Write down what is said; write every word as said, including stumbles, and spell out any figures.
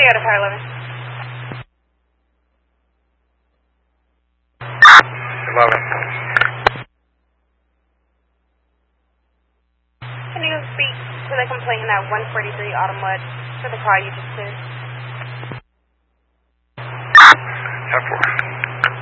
Toyota Power eleven. eleven. Can you speak to the complainant at one forty-three Autumnwood for the call you just did? ten four.